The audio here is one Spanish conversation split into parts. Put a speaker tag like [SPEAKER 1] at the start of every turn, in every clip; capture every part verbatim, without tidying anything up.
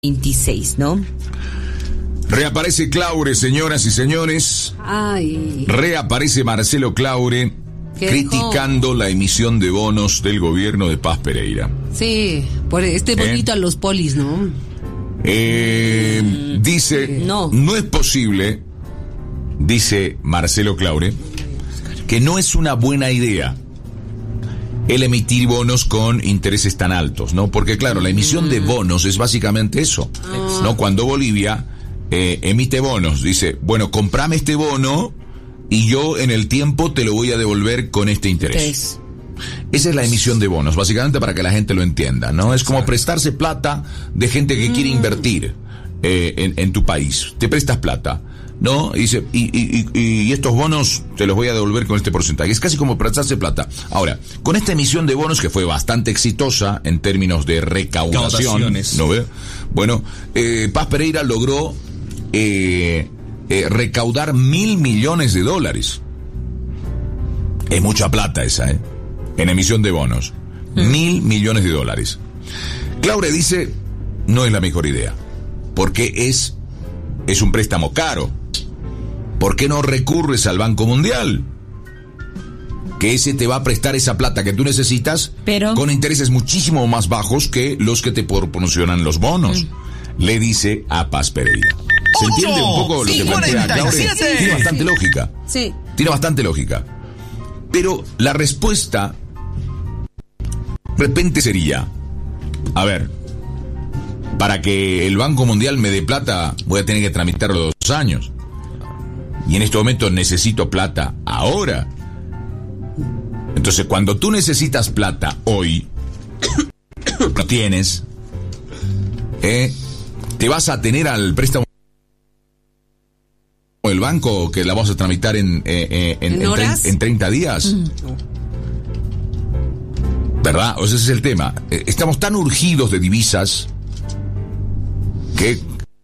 [SPEAKER 1] veintiséis, ¿no?
[SPEAKER 2] Reaparece Claure, señoras y señores.
[SPEAKER 1] Ay.
[SPEAKER 2] Reaparece Marcelo Claure criticando dejó? la emisión de bonos del gobierno de Paz Pereira.
[SPEAKER 1] Sí, por este bonito ¿Eh? a los polis, ¿no?
[SPEAKER 2] Eh, mm, dice, no. no es posible, dice Marcelo Claure, que no es una buena idea el emitir bonos con intereses tan altos, ¿no? Porque claro, la emisión de bonos es básicamente eso, ¿no? Cuando Bolivia eh, emite bonos, dice, bueno, comprame este bono y yo en el tiempo te lo voy a devolver con este interés. Esa es la emisión de bonos, básicamente para que la gente lo entienda, ¿no? Es como prestarse plata de gente que quiere invertir eh, en, en tu país. Te prestas plata, ¿no? Y, dice, y, y, y, y estos bonos te los voy a devolver con este porcentaje. Es casi como prestarse plata. Ahora, con esta emisión de bonos que fue bastante exitosa en términos de recaudación, ¿no ve? Bueno, eh, Paz Pereira logró eh, eh, recaudar mil millones de dólares. Es mucha plata esa, ¿eh? En emisión de bonos. Mm. Mil millones de dólares. Claure dice, no es la mejor idea. Porque es, es un préstamo caro. ¿Por qué no recurres al Banco Mundial? Que ese te va a prestar esa plata que tú necesitas, pero con intereses muchísimo más bajos que los que te proporcionan los bonos. Mm. Le dice a Paz Pereira. ¿Se entiende un poco lo que plantea Claure? Tiene bastante lógica.
[SPEAKER 1] Sí.
[SPEAKER 2] Tiene bastante lógica. Pero la respuesta de repente sería, a ver, para que el Banco Mundial me dé plata voy a tener que tramitarlo dos años. Y en este momento necesito plata ahora. Entonces, cuando tú necesitas plata hoy, lo tienes, eh, te vas a tener al préstamo del banco que la vas a tramitar en, eh, en, ¿En, en, tre- en treinta días. Mm. ¿Verdad? O sea, ese es el tema. Estamos tan urgidos de divisas que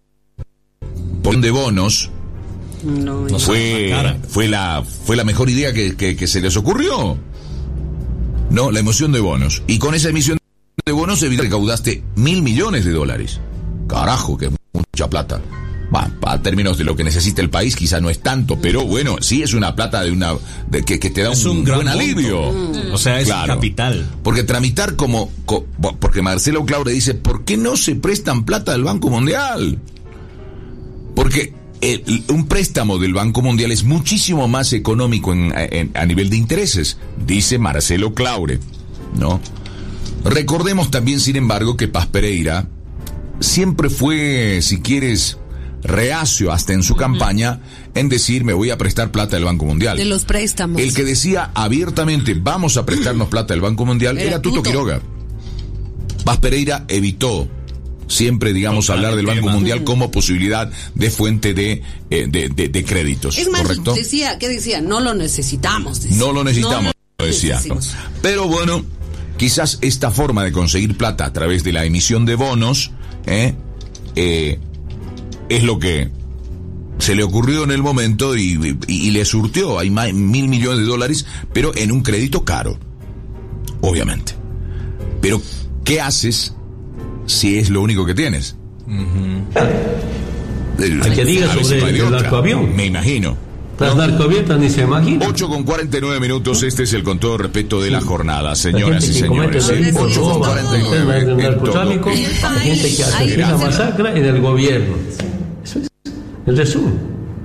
[SPEAKER 2] por de bonos no, no fue, fue la fue la mejor idea que, que, que se les ocurrió. No, la emisión de bonos. Y con esa emisión de bonos evidentemente recaudaste mil millones de dólares. Carajo, que mucha plata. Bueno, para términos de lo que necesita el país quizá no es tanto, pero bueno, sí es una plata de una de, que, que te da un, un buen alivio.
[SPEAKER 3] Mm. O sea, es claro, capital.
[SPEAKER 2] Porque tramitar como, como... Porque Marcelo Claure dice, ¿por qué no se prestan plata del Banco Mundial? Porque el, un préstamo del Banco Mundial es muchísimo más económico en, en, a nivel de intereses, dice Marcelo Claure, ¿no? Recordemos también, sin embargo, que Paz Pereira siempre fue, si quieres, reacio hasta en su uh-huh. campaña en decir me voy a prestar plata del Banco Mundial.
[SPEAKER 1] De los préstamos.
[SPEAKER 2] El que decía abiertamente vamos a prestarnos plata del Banco Mundial era, era Tuto Quiroga. Paz Pereira evitó siempre, digamos, hablar del Banco Mundial como posibilidad de fuente de, eh, de, de, de créditos.
[SPEAKER 1] Es más,
[SPEAKER 2] ¿correcto?
[SPEAKER 1] decía, ¿qué decía? No lo necesitamos. Decía.
[SPEAKER 2] No lo necesitamos, no lo decía. Pero bueno, quizás esta forma de conseguir plata a través de la emisión de bonos, eh, eh, es lo que se le ocurrió en el momento y, y, y le surtió. Hay más, mil millones de dólares, pero en un crédito caro, obviamente. Pero, ¿qué haces si es lo único que tienes?
[SPEAKER 4] Uh-huh. El, que diga sobre el narcoavión.
[SPEAKER 2] Me imagino.
[SPEAKER 4] Las ¿no? narcoaviotas ni se imaginan.
[SPEAKER 2] ocho con cuarenta y nueve minutos, este es el con todo respeto de la jornada, señoras y señores. ocho con cuarenta y nueve.
[SPEAKER 4] El narcotráfico, la gente que hace la masacre en el gobierno. Eso es el resumen.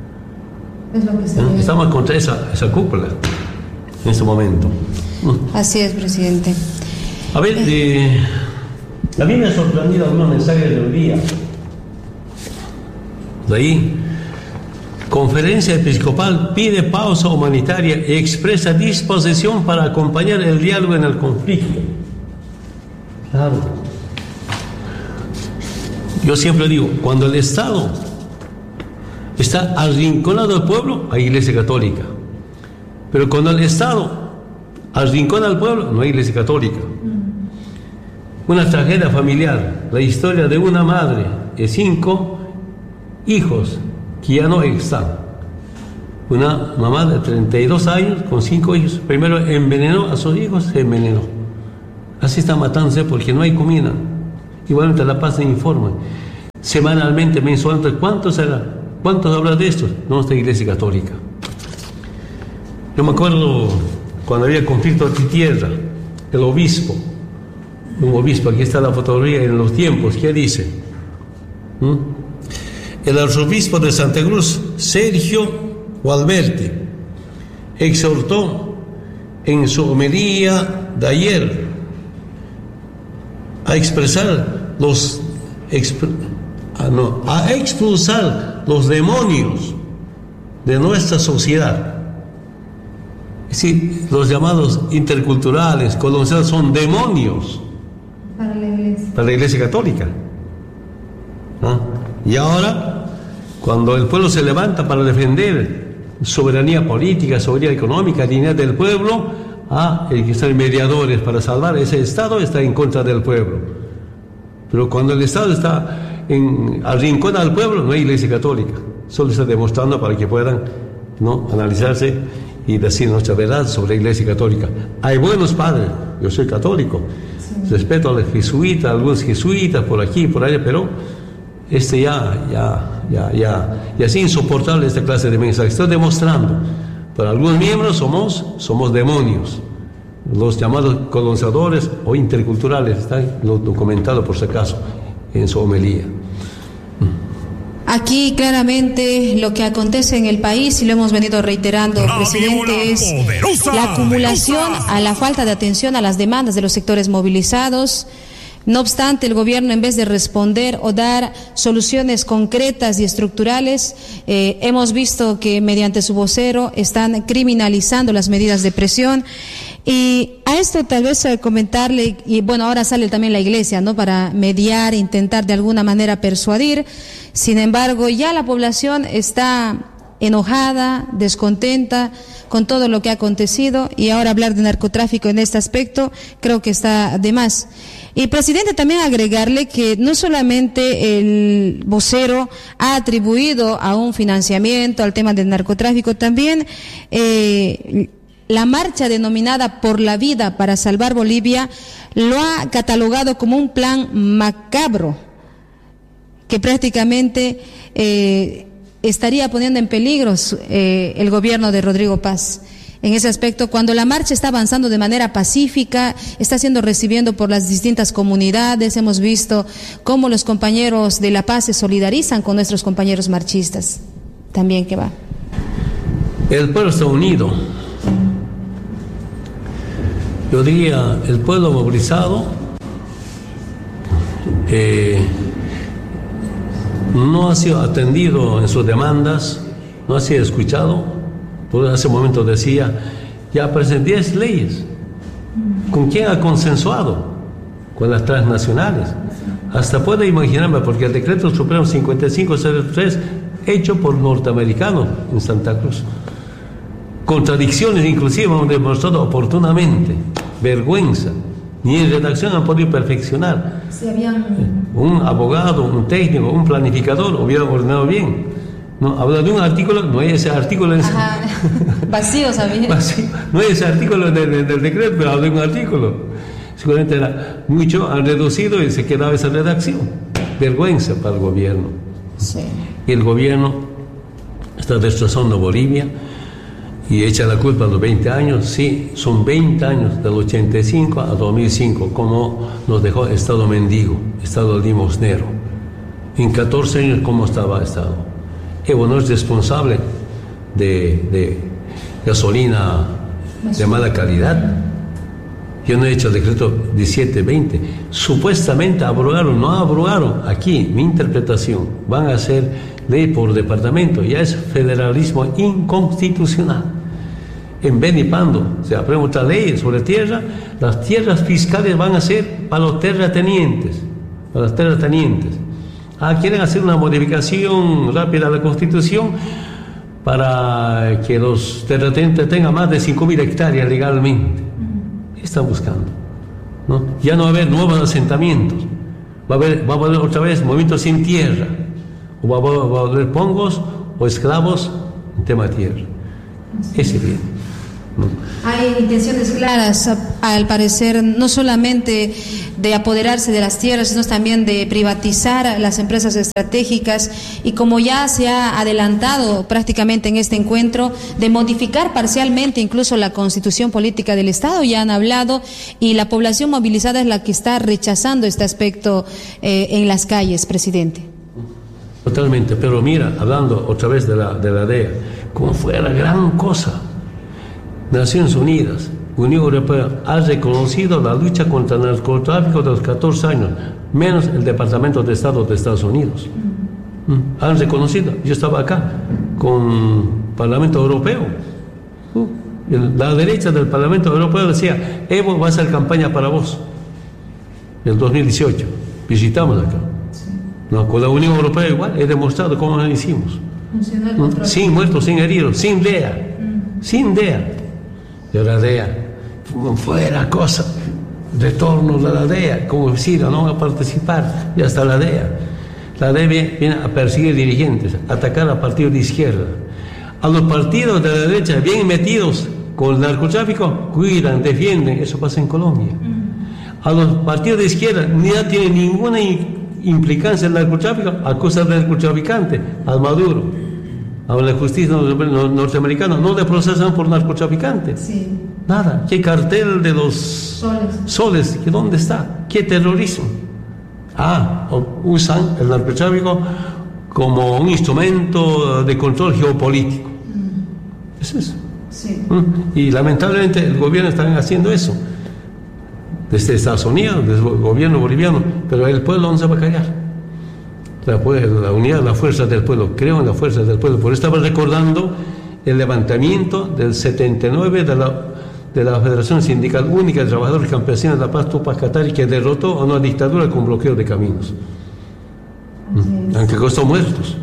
[SPEAKER 5] Es lo que está
[SPEAKER 4] ¿Eh? Estamos contra esa, esa cúpula en este momento.
[SPEAKER 5] Así es, presidente.
[SPEAKER 4] A ver, eh, a mí me ha sorprendido algunos mensajes del día. De ahí. Conferencia Episcopal pide pausa humanitaria y expresa disposición para acompañar el diálogo en el conflicto. Claro. Yo siempre digo, cuando el Estado está arrinconado al pueblo, hay Iglesia Católica. Pero cuando el Estado arrincona al pueblo, no hay Iglesia Católica. Una tragedia familiar, la historia de una madre y cinco hijos que ya no están. Una mamá de treinta y dos años con cinco hijos. Primero envenenó a sus hijos, se envenenó. Así está matándose porque no hay comida. Igualmente La Paz se informa. semanalmente, mensualmente. ¿Cuántos será? ¿Cuántos hablan de esto? Nuestra Iglesia Católica. Yo me acuerdo cuando había conflicto aquí en tierra, el obispo, un obispo, aquí está la fotografía en los tiempos, ¿qué dice? ¿Mm? El arzobispo de Santa Cruz, Sergio Gualberti, exhortó en su homilía de ayer a expresar los exp, a, no, a expulsar los demonios de nuestra sociedad. Es decir, los llamados interculturales, coloniales, son demonios
[SPEAKER 5] para la Iglesia,
[SPEAKER 4] para la Iglesia Católica, ¿no? Y ahora, cuando el pueblo se levanta para defender soberanía política, soberanía económica, dignidad del pueblo, ah, el que son mediadores para salvar ese Estado está en contra del pueblo. Pero cuando el Estado está en, arrincona al pueblo, no hay Iglesia Católica. Solo está demostrando para que puedan, ¿no?, analizarse y decir nuestra verdad sobre la Iglesia Católica. Hay buenos padres, yo soy católico, sí. Respeto a los jesuitas, a algunos jesuitas por aquí y por allá, pero este ya, ya, ya, ya, ya es insoportable esta clase de mensaje. Estoy demostrando, para algunos miembros somos, somos demonios, los llamados colonizadores o interculturales, está documentado por si acaso en su homilía.
[SPEAKER 5] Aquí claramente lo que acontece en el país, y lo hemos venido reiterando, presidente, es la acumulación a la falta de atención a las demandas de los sectores movilizados. No obstante, el gobierno, en vez de responder o dar soluciones concretas y estructurales, eh, hemos visto que mediante su vocero están criminalizando las medidas de presión. Y a esto tal vez comentarle, y bueno, ahora sale también la Iglesia, ¿no?, para mediar, intentar de alguna manera persuadir. Sin embargo, ya la población está enojada, descontenta con todo lo que ha acontecido, y ahora hablar de narcotráfico en este aspecto creo que está de más. Y, presidente, también agregarle que no solamente el vocero ha atribuido a un financiamiento al tema del narcotráfico, también eh, la marcha denominada Por la Vida para Salvar Bolivia lo ha catalogado como un plan macabro que prácticamente eh, estaría poniendo en peligro eh, el gobierno de Rodrigo Paz. En ese aspecto, cuando la marcha está avanzando de manera pacífica, está siendo recibiendo por las distintas comunidades, hemos visto cómo los compañeros de La Paz se solidarizan con nuestros compañeros marchistas. También que va.
[SPEAKER 4] El pueblo está unido. Yo diría, el pueblo movilizado eh, no ha sido atendido en sus demandas, no ha sido escuchado. Por hace un momento decía, ya aparecen diez leyes. ¿Con quién ha consensuado? Con las transnacionales. Hasta puedo imaginarme, porque el decreto supremo cincuenta y cinco cero tres, hecho por norteamericanos en Santa Cruz. Contradicciones inclusive hemos demostrado oportunamente. Vergüenza. Ni en redacción han podido perfeccionar.
[SPEAKER 5] Si habían...
[SPEAKER 4] Un abogado, un técnico, un planificador hubiera ordenado bien. No, habla de un artículo, no hay ese artículo en ese...
[SPEAKER 5] Ajá. Vacío, ¿sabía?
[SPEAKER 4] Vacío. No hay ese artículo del, del, del decreto, pero habla de un artículo. Seguramente era mucho, han reducido y se quedaba esa redacción. Vergüenza para el gobierno.
[SPEAKER 5] Sí.
[SPEAKER 4] Y el gobierno está destrozando Bolivia y echa la culpa a los veinte años. Sí, son veinte años, del ochenta y cinco a dos mil cinco, como nos dejó Estado mendigo, Estado limosnero. En catorce años, ¿cómo estaba el Estado? Evo no es responsable de, de gasolina de mala calidad. Yo no he hecho el decreto diecisiete veinte. Supuestamente abrogaron, no abrogaron. Aquí, mi interpretación, van a hacer ley por departamento. Ya es federalismo inconstitucional. En Benipando se aprueba otra ley sobre tierra. Las tierras fiscales van a ser para los terratenientes. Para los terratenientes. Ah, quieren hacer una modificación rápida a la Constitución para que los terratenientes tengan más de cinco mil hectáreas legalmente. ¿Qué están buscando? ¿No? Ya no va a haber nuevos asentamientos. Va a haber, va a haber otra vez movimientos sin tierra. O va a, va a haber pongos o esclavos en tema de tierra. Ese bien.
[SPEAKER 5] Hay intenciones claras, al parecer, no solamente de apoderarse de las tierras, sino también de privatizar las empresas estratégicas y, como ya se ha adelantado prácticamente en este encuentro, de modificar parcialmente incluso la constitución política del Estado. Ya han hablado y la población movilizada es la que está rechazando este aspecto eh, en las calles, presidente.
[SPEAKER 4] Totalmente, pero mira, hablando otra vez de la, de la D E A, como fue la gran cosa. Naciones Unidas, Unión Europea, ha reconocido la lucha contra el narcotráfico de los catorce años, menos el Departamento de Estado de Estados Unidos. Mm. Han reconocido. Yo estaba acá con el Parlamento Europeo. Uh, la derecha del Parlamento Europeo decía, Evo va a hacer campaña para vos. En el dos mil dieciocho. Visitamos acá. No, con la Unión Europea igual, he demostrado cómo lo hicimos. Mm. Sin muertos, sin heridos, sin D E A. Mm. Sin D E A. De la D E A, fuera cosa, retorno de la D E A, como decir, no va a participar, ya está la D E A. La D E A viene a perseguir dirigentes, a atacar a partidos de izquierda. A los partidos de la derecha bien metidos con el narcotráfico, cuidan, defienden, eso pasa en Colombia. A los partidos de izquierda ni ya tienen ninguna implicancia en el narcotráfico, acusan al narcotraficante, al Maduro. A la justicia norteamericana no le procesan por narcotraficante. Sí. Nada. ¿Qué cartel de los soles? soles? ¿Dónde está? ¿Qué terrorismo? Ah, usan el narcotráfico como un instrumento de control geopolítico. Mm. Es eso. Sí. ¿Mm? Y lamentablemente el gobierno está haciendo eso. Desde Estados Unidos, desde el gobierno boliviano, pero el pueblo no se va a callar. La, la unidad, la fuerza del pueblo, creo en la fuerza del pueblo. Por eso estaba recordando el levantamiento del setenta y nueve de la, de la Federación Sindical Única de Trabajadores Campesinos de La Paz, Tupac Katari, que derrotó a una dictadura con bloqueo de caminos, mm. aunque costó muertos.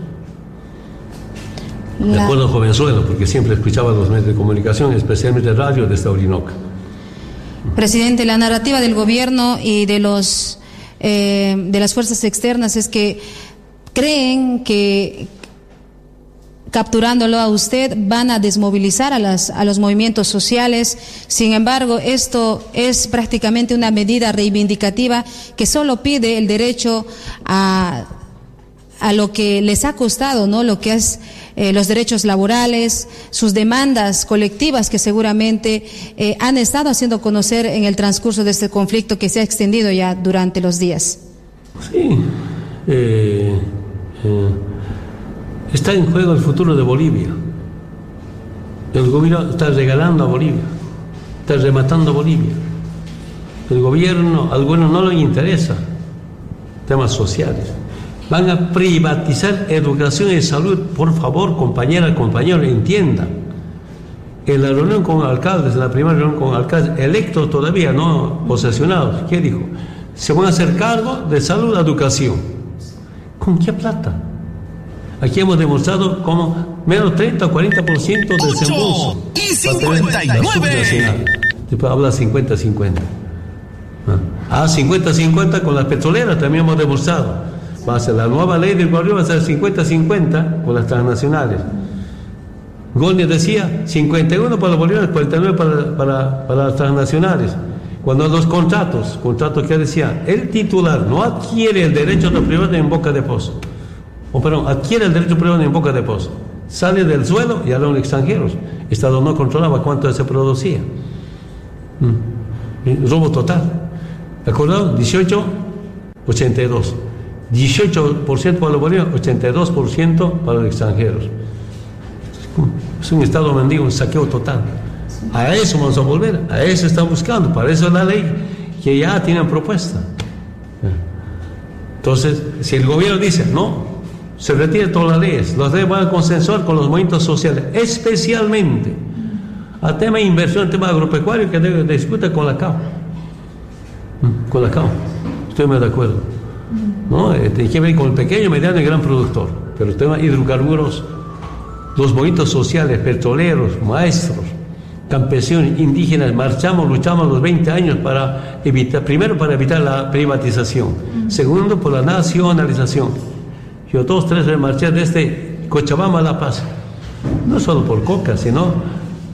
[SPEAKER 4] La... Me acuerdo jovenzuelo, porque siempre escuchaba los medios de comunicación, especialmente radio de esta Orinoca.
[SPEAKER 5] Presidente, la narrativa del gobierno y de los eh, de las fuerzas externas es que creen que capturándolo a usted van a desmovilizar a, las, a los movimientos sociales. Sin embargo, esto es prácticamente una medida reivindicativa que solo pide el derecho a, a lo que les ha costado, ¿no? Lo que es eh, los derechos laborales, sus demandas colectivas que seguramente eh, han estado haciendo conocer en el transcurso de este conflicto que se ha extendido ya durante los días.
[SPEAKER 4] Sí. Eh, eh. Está en juego el futuro de Bolivia. El gobierno está regalando a Bolivia, está rematando a Bolivia. El gobierno, al gobierno no le interesa temas sociales. Van a privatizar educación y salud. Por favor, compañera, compañero, entienda. En la reunión con alcaldes, en la primera reunión con alcaldes, electos todavía, no posesionados, ¿qué dijo? Se van a hacer cargo de salud y educación. ¿Con qué plata? Aquí hemos demostrado como menos treinta o cuarenta por ciento del desembolso.
[SPEAKER 6] Y cincuenta y nueve.
[SPEAKER 4] Después habla cincuenta cincuenta. Ah, cincuenta cincuenta con las petroleras también hemos demostrado. Va a ser la nueva ley del gobierno, va a ser cincuenta cincuenta con las transnacionales. Golnier decía cincuenta y uno para los bolivianos, cuarenta y nueve para, para, para las transnacionales. Cuando los contratos, contratos que decía, el titular no adquiere el derecho de privado en boca de pozo. O perdón, adquiere el derecho privado en boca de pozo, sale del suelo y hablan extranjeros. El Estado no controlaba cuánto se producía. ¿Mm? Robo total. ¿Acordado? dieciocho, ochenta y dos. dieciocho por ciento para los bolivianos, ochenta y dos por ciento para los extranjeros. Es un Estado mendigo, un saqueo total. A eso vamos a volver, a eso están buscando. Para eso es la ley que ya tienen propuesta. Entonces, si el gobierno dice, no, se retiran todas las leyes, las leyes van a consensuar con los movimientos sociales, especialmente al tema de inversión, el tema agropecuario que debe discutir con la C A O. Con la C A O, estoy muy de acuerdo. ¿No? Tiene que ver con el pequeño, mediano y gran productor. Pero el tema de hidrocarburos, los movimientos sociales, petroleros, maestros, campesinos, indígenas, marchamos, luchamos los veinte años para evitar, primero para evitar la privatización, segundo por la nacionalización. Yo dos, tres de marchar desde Cochabamba a La Paz, no solo por coca, sino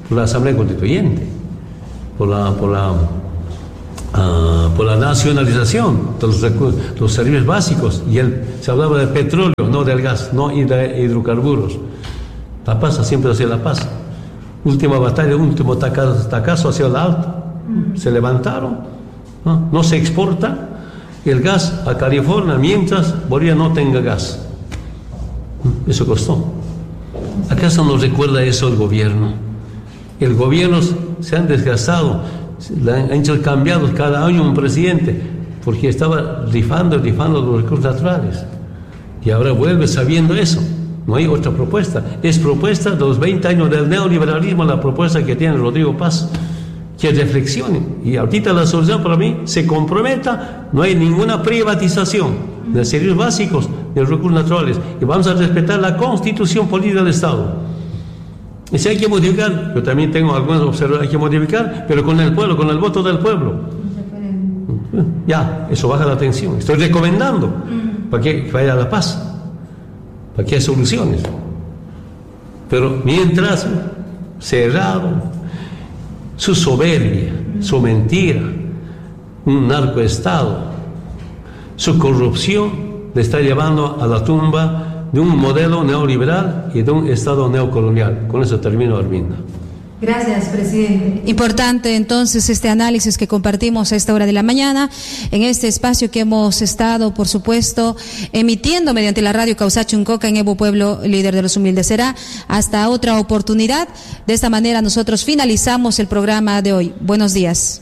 [SPEAKER 4] por la Asamblea Constituyente, por la, por la, uh, por la nacionalización de los, recursos, los servicios básicos. Y él, se hablaba del petróleo, no del gas, no y de hidrocarburos. La paz siempre hacia la paz. Última batalla, último tacazo, tacazo hacia el alto. Se levantaron, ¿no? No se exporta el gas a California mientras Bolivia no tenga gas. Eso costó. ¿Acaso no recuerda eso el gobierno? El gobierno se han desgastado, han intercambiado cada año un presidente porque estaba rifando, rifando los recursos naturales. Y ahora vuelve sabiendo eso. No hay otra propuesta. Es propuesta de los veinte años del neoliberalismo, la propuesta que tiene Rodrigo Paz. Que reflexionen. Y ahorita la solución para mí se comprometa, no hay ninguna privatización de servicios básicos, de los recursos naturales. Y vamos a respetar la constitución política del Estado. Y si hay que modificar, yo también tengo algunas observaciones, hay que modificar, pero con el pueblo, con el voto del pueblo. Ya, eso baja la tensión. Estoy recomendando para que vaya a la paz, para que haya soluciones. Pero mientras, cerrado, su soberbia, su mentira, un narcoestado, su corrupción le está llevando a la tumba de un modelo neoliberal y de un Estado neocolonial. Con eso termino, Arminda.
[SPEAKER 5] Gracias, presidente. Importante entonces este análisis que compartimos a esta hora de la mañana, en este espacio que hemos estado, por supuesto, emitiendo mediante la radio Causacho Uncoca en Evo Pueblo, líder de los humildes. Será hasta otra oportunidad. De esta manera nosotros finalizamos el programa de hoy. Buenos días.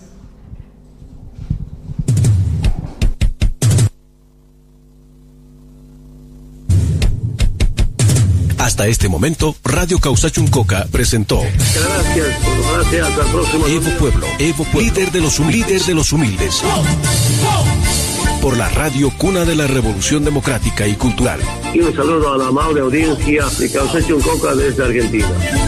[SPEAKER 7] Hasta este momento, Radio Causacho Uncoca presentó
[SPEAKER 8] Gracias, gracias, hasta el próximo
[SPEAKER 7] Evo Pueblo, Evo Pueblo, líder de los humildes, líder de los humildes. Por la radio cuna de la revolución democrática y cultural.
[SPEAKER 8] Y un saludo a la amable audiencia de Causacho Uncoca desde Argentina.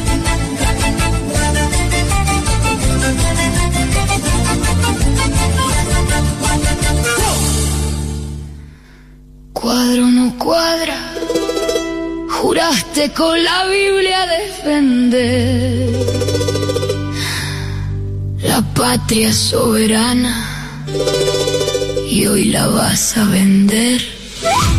[SPEAKER 9] Cuadro no cuadra. Juraste con la Biblia defender la patria soberana y hoy la vas a vender.